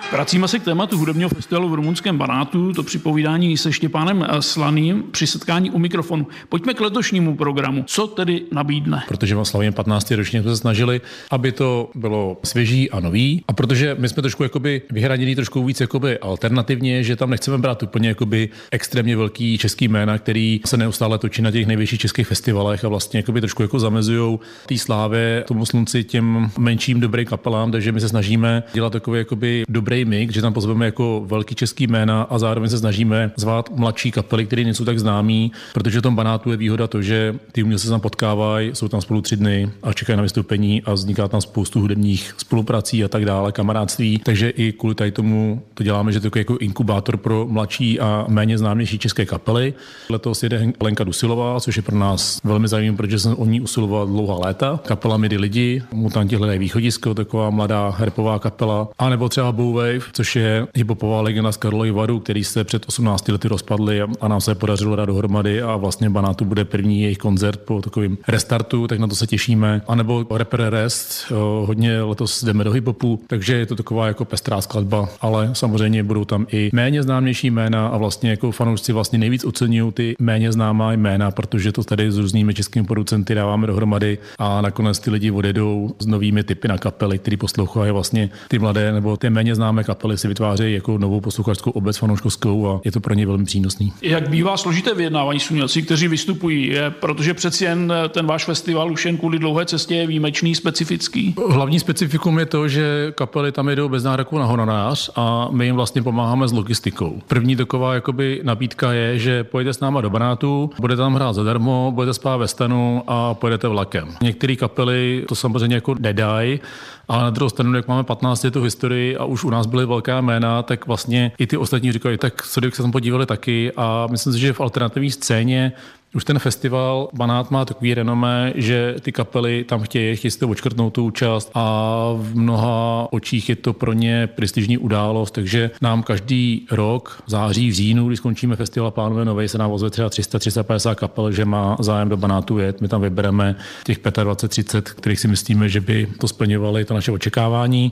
Vracíme se k tématu hudebního festivalu v rumunském Banátu, to při povídání se Štěpánem Slaným při setkání u mikrofonu. Pojďme k letošnímu programu. Co tedy nabídne? Protože slavíme 15. ročník, jsme se snažili, aby to bylo svěží a nový. A protože my jsme trošku vyhraněni trošku víc alternativně, že tam nechceme brát úplně extrémně velký český jména, který se neustále točí na těch největších českých festivalech a vlastně trošku zamezujou té slávě, tomu slunci, těm menším dobrým kapelám, takže my se snažíme dělat takový dobrý mix, že tam pozveme velký český jména a zároveň se snažíme zvát mladší kapely, které nejsou tak známí, protože v tom Banátu je výhoda to, že ty umělci se tam potkávají, jsou tam spolu 3 dny a čekají na vystoupení a vzniká tam spoustu hudebních spoluprací a tak dále, kamarádství. Takže i kvůli tady tomu to děláme, že to je jako inkubátor pro mladší a méně známější české kapely. Letos jede Lenka Dusilová, což je pro nás velmi zajímavé, protože jsem o ní usiloval dlouhá léta. Kapela Midi lidi, Mutanti hledají východisko, taková mladá rapová kapela, a nebo třeba Bowwave, což je hiphopová legenda z Karlovy Varu, který se před 18 lety rozpadli a nám se podařilo dát dohromady a vlastně Banátu bude první jejich koncert po takovém restartu, tak na to se těšíme. A nebo rapper Rest, hodně letos jdeme do hiphopu, takže je to taková pestrá skladba, ale samozřejmě budou tam i méně známější jména a vlastně fanoušci vlastně nejvíc oceňují ty méně známá jména, protože to tady s různými českými producenty dáváme dohromady a nakonec ty lidi odjedou s novými typy na kapely, který poslouchají vlastně ty mladé nebo ty méně známé kapely si vytvářejí novou posluchačskou obec fanouškovskou a je to pro ně velmi přínosný. Jak bývá složité vyjednávání s umělci, kteří vystupují, protože přeci jen ten váš festival už jen kvůli dlouhé cestě je výjimečný, specifický? Hlavní specifikum je to, že kapely tam jedou bez nároku na honorář a my jim vlastně pomáháme s logistikou. První taková nabídka je, že pojedete s náma do Banátu, budete tam hrát zadarmo, budete spát ve stanu a pojedete vlakem. Některé kapely to samozřejmě nedají, ale na druhou stranu, jak máme 15 letou historii a už u nás byly velká jména, tak vlastně i ty ostatní říkají, tak co kdyby se tam podívali taky a myslím si, že v alternativní scéně už ten festival Banát má takový renomé, že ty kapely tam chtějí si to odškrtnout tu účast a v mnoha očích je to pro ně prestižní událost, takže nám každý rok v září, v říjnu, když skončíme festival Pánové Novej, se nám ozve třeba 300-350 kapel, že má zájem do Banátu jet. My tam vybereme těch 25-30, kterých si myslíme, že by to splňovali to naše očekávání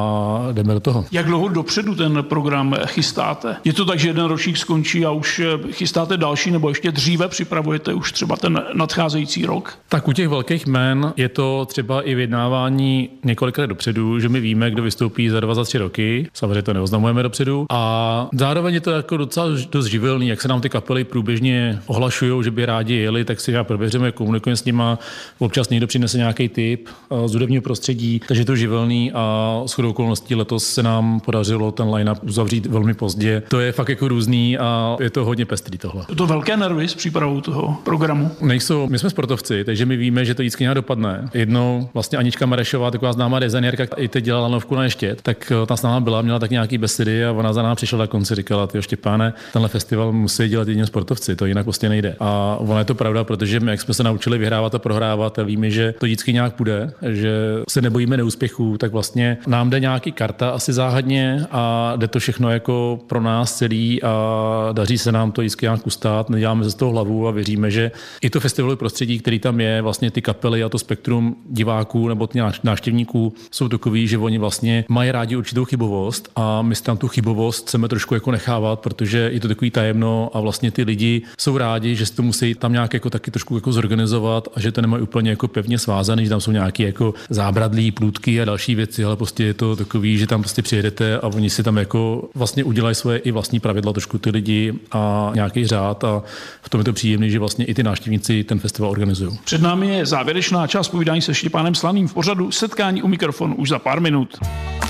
a jdeme do toho. Jak dlouho dopředu ten program chystáte? Je to tak, že jeden ročník skončí a už chystáte další nebo ještě dříve připravujete už třeba ten nadcházející rok? Tak u těch velkých jmen je to třeba i vyjednávání několikrát dopředu, že my víme, kdo vystoupí za 2, za 3 roky. Samozřejmě to neoznamujeme dopředu. A zároveň je to docela dost živelný, jak se nám ty kapely průběžně ohlašují, že by rádi jeli, tak si prověříme, komunikujeme s nima. Občas někdo přinese nějaký tip z hudebního prostředí, takže je to živelný a shodou okolností letos se nám podařilo ten line-up uzavřít velmi pozdě. To je fakt různý a je to hodně pestrý tohle. To velké nervy s přípravou toho programu? Nejsou, my jsme sportovci, takže my víme, že to vždycky nějak dopadne. Jednou vlastně Anička Marešová, taková známá designérka, i teď dělala lanovku na Ještěd, tak ta s náma byla, měla tak nějaký besedy a ona za náma přišla na konci, říkala: "Tyjo, Štěpáne, tenhle festival musí dělat jedině sportovci, to jinak prostě nejde." A ona je to pravda, protože my, jak jsme se naučili vyhrávat a prohrávat a víme, že to vždycky nějak půjde, že se nebojíme neúspěchů, tak vlastně nám jde nějaký karta asi záhadně a jde to všechno pro nás celý a daří se nám to vždycky nějak ustát, neděláme se z toho hlavu a věříme, že i to festivalové prostředí, který tam je, vlastně ty kapely a to spektrum diváků nebo návštěvníků jsou takový, že oni vlastně mají rádi určitou chybovost a my si tam tu chybovost chceme trošku nechávat, protože je to takový tajemno a vlastně ty lidi jsou rádi, že si to musí tam nějak taky trošku zorganizovat a že to nemají úplně pevně svázaný, že tam jsou nějaký zábradlí, plůtky a další věci, ale prostě je to takový, že tam prostě přijedete a oni si tam vlastně udělají svoje i vlastní pravidla trošku ty lidi a nějaký řád a v tom je to příjemný, že vlastně i ty návštěvníci ten festival organizují. Před námi je závěrečná část povídání se Štěpánem Slaným v pořadu Setkání u mikrofonu už za pár minut.